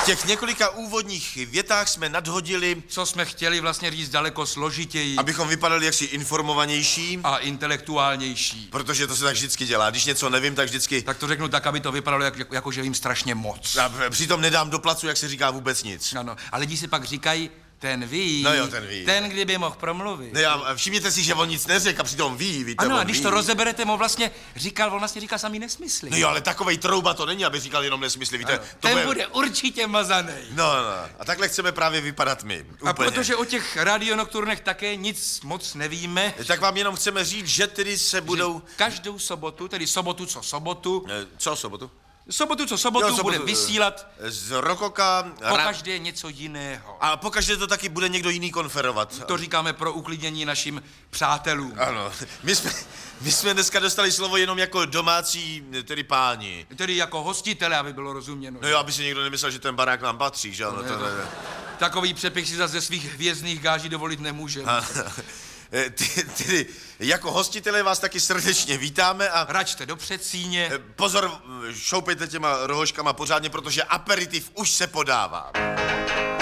V těch několika úvodních větách jsme nadhodili, Co jsme chtěli vlastně říct daleko složitěji abychom vypadali jaksi informovanější, a intelektuálnější. protože to se tak vždycky dělá. Když něco nevím, tak vždycky... Tak to řeknu tak, aby to vypadalo, jako že vím strašně moc. A přitom nedám do placu, jak se říká, vůbec nic. Ano, a lidi si pak říkají, ten ví. No jo, ten ví. Ten, kdyby mohl promluvit. Ne, a všimněte si, že on nic neřekl a přitom ví, víte, Ano, on a když ví. to rozeberete, on vlastně říkal samý nesmysly. No jo, ale takovej trouba to není, aby říkal jenom nesmysly, víte. Ano, ten bude určitě mazanej. No. A takhle chceme právě vypadat my. Úplně. A protože o těch radionokturnech také nic moc nevíme, Tak vám jenom chceme říct, že tedy se budou... každou sobotu, tedy sobotu co sobotu, Co sobotu? sobotu co sobotu bude vysílat Z Rokoka... pokaždé něco jiného. A pokaždé to taky bude někdo jiný konferovat. To říkáme pro uklidnění našim přátelům. Ano. My jsme dneska dostali slovo jenom jako domácí, tedy páni. Tedy jako hostitele, aby bylo rozuměno. No jo, aby si někdo nemyslel, že ten barák nám patří, že ano? Takový přepich si zase ze svých hvězdných gáží dovolit nemůžeme. Tedy jako hostitelé vás taky srdečně vítáme a... Račte do předsíně. Pozor, šoupejte těma rohožkama pořádně, protože aperitiv už se podává.